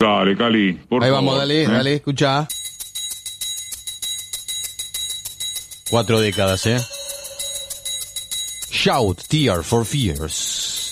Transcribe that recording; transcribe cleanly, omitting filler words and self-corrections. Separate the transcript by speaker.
Speaker 1: Dale, Cali, por
Speaker 2: Ahí
Speaker 1: favor.
Speaker 2: vamos, dale, escucha. 4 décadas, Shout, Tear for Fears.